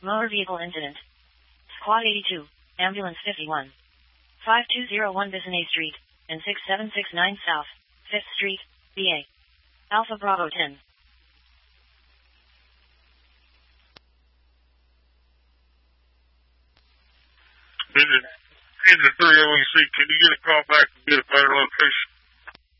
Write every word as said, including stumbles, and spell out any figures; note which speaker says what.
Speaker 1: Motor vehicle incident. Squad eighty-two, Ambulance fifty-one. five two zero one Bissonnette Street, and six seven six nine South, fifth Street, B A. Alpha Bravo ten.
Speaker 2: Engine, engine three O E C, can you get a call back and get a better location?